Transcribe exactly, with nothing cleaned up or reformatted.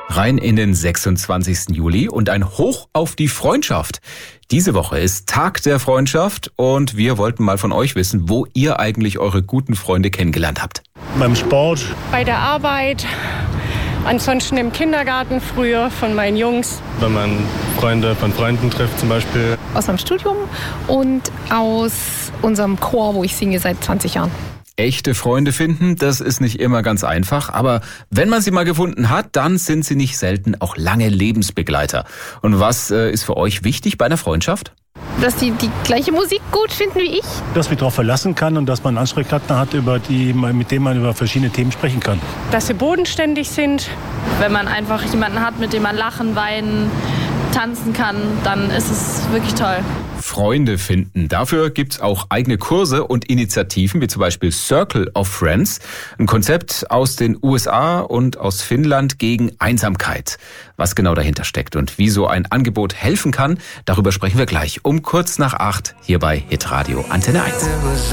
Rein in den sechsundzwanzigsten Juli und ein Hoch auf die Freundschaft. Diese Woche ist Tag der Freundschaft und wir wollten mal von euch wissen, wo ihr eigentlich eure guten Freunde kennengelernt habt. Beim Sport. Bei der Arbeit. Ansonsten im Kindergarten früher von meinen Jungs. Wenn man Freunde von Freunden trifft zum Beispiel. Aus meinem Studium und aus unserem Chor, wo ich singe seit zwanzig Jahren. Echte Freunde finden, das ist nicht immer ganz einfach, aber wenn man sie mal gefunden hat, dann sind sie nicht selten auch lange Lebensbegleiter. Und was äh, ist für euch wichtig bei einer Freundschaft? Dass die die gleiche Musik gut finden wie ich. Dass man darauf verlassen kann und dass man einen Ansprechpartner hat, über die, mit dem man über verschiedene Themen sprechen kann. Dass sie bodenständig sind. Wenn man einfach jemanden hat, mit dem man lachen, weinen, tanzen kann, dann ist es wirklich toll. Freunde finden. Dafür gibt's auch eigene Kurse und Initiativen, wie zum Beispiel Circle of Friends. Ein Konzept aus den U S A und aus Finnland gegen Einsamkeit. Was genau dahinter steckt und wie so ein Angebot helfen kann, darüber sprechen wir gleich um kurz nach acht hier bei Hitradio Antenne eins.